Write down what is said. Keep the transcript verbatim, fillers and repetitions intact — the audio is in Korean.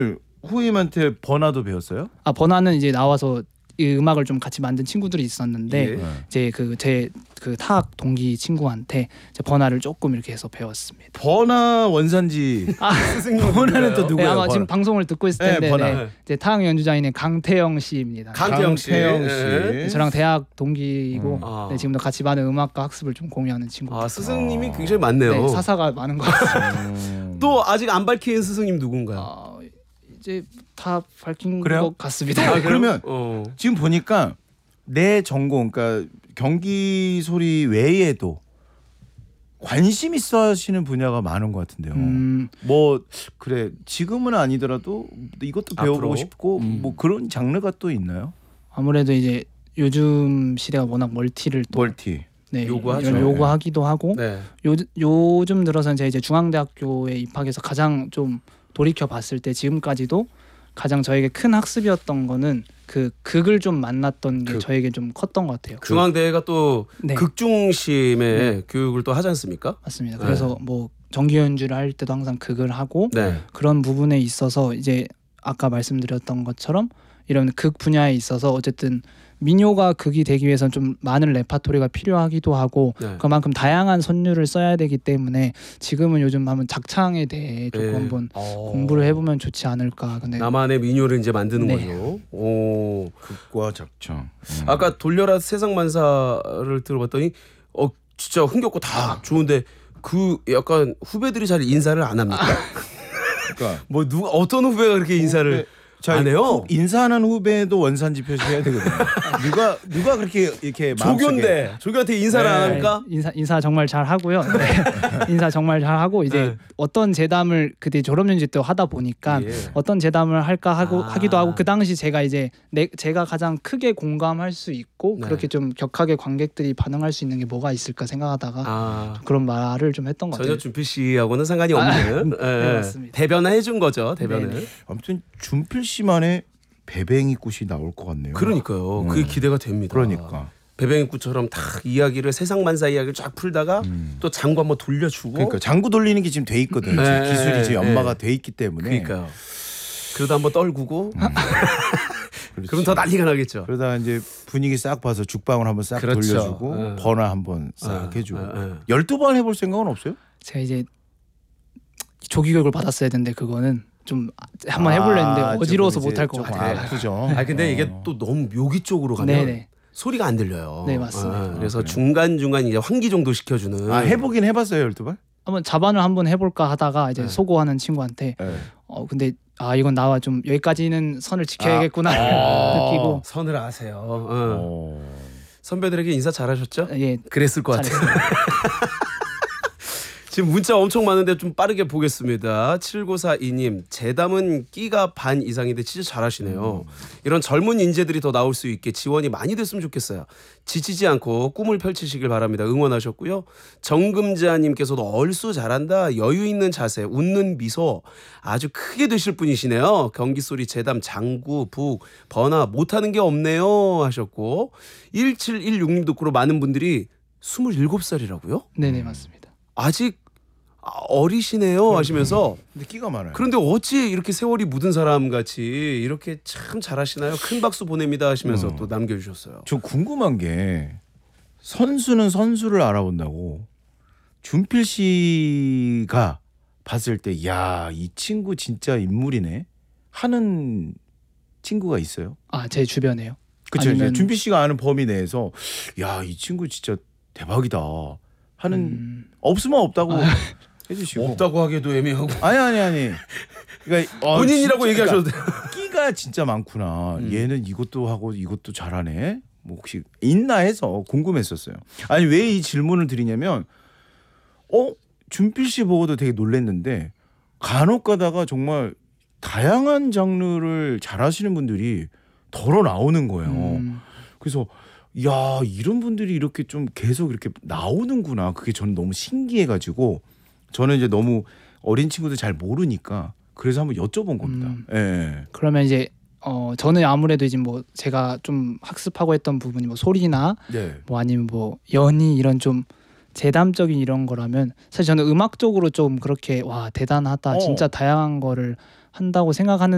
후임한테 번화도 배웠어요? 아 번화는 이제 나와서 이 음악을 좀 같이 만든 친구들이 있었는데 예. 이제 그 제 그 타악 동기 친구한테 이제 번화를 조금 이렇게 해서 배웠습니다. 번화 원산지. 아, 스승님 번화는 또 네, 누구예요? 아마 번화. 지금 방송을 듣고 있을 네, 텐데 번화. 네, 이제 타악 연주자인 강태영 씨입니다. 강태영 씨. 강태영 씨. 예. 저랑 대학 동기이고 음. 아. 네, 지금도 같이 많은 음악과 학습을 좀 공유하는 친구. 아 스승님이 아. 굉장히 많네요. 네, 사사가 많은 것 같습니다. 음. 또 아직 안 밝힌 스승님 누군가요? 아, 이제 다 밝힌 그래요? 것 같습니다. 아, 그러면 어. 지금 보니까 내 전공, 그러니까 경기 소리 외에도 관심 있어 하시는 분야가 많은 것 같은데요. 음, 뭐 그래 지금은 아니더라도 이것도 배워보고 앞으로? 싶고 음. 뭐 그런 장르가 또 있나요? 아무래도 이제 요즘 시대가 워낙 멀티를 또 멀티. 네, 요구하죠. 이런 요구하기도 하고 네. 요, 요즘 들어서 제가 이제 중앙대학교에 입학해서 가장 좀 돌이켜 봤을 때 지금까지도 가장 저에게 큰 학습이었던 거는 그 극을 좀 만났던 게 극. 저에게 좀 컸던 것 같아요. 중앙대가 또 네. 극중심의 네. 교육을 또 하지 않습니까? 맞습니다. 네. 그래서 뭐 정기 연주를 할 때도 항상 극을 하고 네. 그런 부분에 있어서 이제 아까 말씀드렸던 것처럼 이런 극 분야에 있어서 어쨌든 민요가 극이 되기 위해서는 좀 많은 레파토리가 필요하기도 하고 네. 그만큼 다양한 선율을 써야 되기 때문에 지금은 요즘 한번 작창에 대해 조금 네. 한번 어. 공부를 해보면 좋지 않을까. 근데 나만의 민요를 이제 만드는 네. 거죠. 오. 극과 작창. 음. 아까 돌려라 세상만사를 들어봤더니 어 진짜 흥겹고 다 좋은데 그 약간 후배들이 잘 인사를 안 합니까? 그러니까 뭐 누가 어떤 후배가 그렇게 인사를 후배- 자, 안 해요? 후- 인사하는 후배도 원산지 표시해야 되거든요. 누가 누가 그렇게 이렇게 마음속에 조교인데 조교한테 인사를 네. 안 합니까? 인사 인사 정말 잘 하고요. 네. 인사 정말 잘 하고 이제 네. 어떤 제담을 그때 졸업 연주 때 하다 보니까 예. 어떤 제담을 할까 하고 아. 하기도 하고 그 당시 제가 이제 내, 제가 가장 크게 공감할 수 있고 네. 그렇게 좀 격하게 관객들이 반응할 수 있는 게 뭐가 있을까 생각하다가 아. 그런 말을 좀 했던 것 전혀 같아요. 준필 씨하고는 상관이 없는 예. 네, 맞습니다. 대변해 준 거죠 대변을. 네, 네. 아무튼 준필 씨만의 배뱅이꽃이 나올 것 같네요. 그러니까요. 음. 그게 기대가 됩니다. 그러니까. 배뱅이꽃처럼 딱 이야기를 세상만사 이야기를 쫙 풀다가 음. 또 장구 한번 돌려주고. 그러니까 장구 돌리는 게 지금 돼 있거든. 네, 지금 기술이 지금 네. 연마가 돼 있기 때문에. 그러니까요. 그러다 한번 떨구고. 그렇지. 그럼 더 난리가 나겠죠. 그러다 이제 분위기 싹 봐서 죽방울 한번 싹 그렇죠. 돌려주고 네. 번화 한번 싹 어, 해주고 어, 어. 열두 번 해볼 생각은 없어요? 제가 이제 조기 교육을 받았어야 되는데 그거는 좀 한번 해볼려 했는데 아, 어지러워서 조금 못할 이제 것 조금 같아요. 아프죠. 아 근데 어. 이게 또 너무 묘기 쪽으로 가면 네네. 소리가 안 들려요. 네, 맞습니다. 아, 그래서 아, 그래요? 중간 중간 이제 환기 정도 시켜주는. 아 해보긴 해봤어요 열두 번? 한번 자반을 한번 해볼까 하다가 이제 네. 소고하는 친구한테 네. 어 근데 아 이건 나와 좀 여기까지는 선을 지켜야겠구나 아. 느끼고 선을 아세요. 어. 어. 선배들에게 인사 잘하셨죠? 예 그랬을 것 같아요. 잘했습니다. 지금 문자 엄청 많은데 좀 빠르게 보겠습니다. 칠구사이 님 재담은 끼가 반 이상인데 진짜 잘하시네요. 이런 젊은 인재들이 더 나올 수 있게 지원이 많이 됐으면 좋겠어요. 지치지 않고 꿈을 펼치시길 바랍니다. 응원하셨고요. 정금자님께서도 얼쑤 잘한다. 여유 있는 자세 웃는 미소 아주 크게 되실 분이시네요. 경기소리 재담 장구 북 번화 못하는 게 없네요 하셨고 일칠일육 님 듣고로 많은 분들이 스물일곱 살이라고요? 네네 맞습니다. 아직 어리시네요 하시면서 근데 끼가 많아요. 그런데 어찌 이렇게 세월이 묻은 사람 같이 이렇게 참 잘하시나요? 큰 박수 보냅니다 하시면서 음. 또 남겨주셨어요. 저 궁금한 게 선수는 선수를 알아본다고 준필 씨가 봤을 때 야, 이 친구 진짜 인물이네 하는 친구가 있어요? 아 제 주변에요. 그렇죠. 아니면- 준필 씨가 아는 범위 내에서 야, 이 친구 진짜 대박이다 하는 음, 없으면 없다고 해주시고 없다고 하기도 애매하고 아니 아니 아니 그러니까 어, 본인이라고 진짜, 얘기하셔도 돼요. 그러니까 끼가 진짜 많구나. 음. 얘는 이것도 하고 이것도 잘하네. 뭐 혹시 있나 해서 궁금했었어요. 아니 왜 이 질문을 드리냐면 어 준필 씨 보고도 되게 놀랐는데 간혹 가다가 정말 다양한 장르를 잘하시는 분들이 덜어 나오는 거예요. 음, 그래서 야 이런 분들이 이렇게 좀 계속 이렇게 나오는구나. 그게 저는 너무 신기해가지고 저는 이제 너무 어린 친구들 잘 모르니까 그래서 한번 여쭤본 겁니다. 음. 예. 그러면 이제 어 저는 아무래도 이제 뭐 제가 좀 학습하고 했던 부분이 뭐 소리나 네. 뭐 아니면 뭐 연희 이런 좀 재담적인 이런 거라면 사실 저는 음악적으로 좀 그렇게 와 대단하다 어. 진짜 다양한 거를 한다고 생각하는